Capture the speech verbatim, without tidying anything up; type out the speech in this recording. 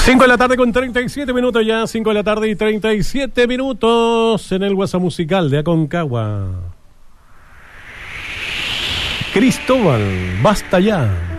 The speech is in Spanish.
cinco de la tarde con treinta y siete minutos ya, cinco de la tarde y treinta y siete minutos en el WhatsApp musical de Aconcagua. Cristóbal, basta ya.